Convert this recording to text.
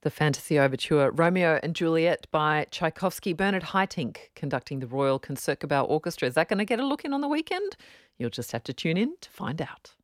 The Fantasy Overture, Romeo and Juliet by Tchaikovsky, Bernard Haitink conducting the Royal Concertgebouw Orchestra. Is that going to get a look in on the weekend? You'll just have to tune in to find out.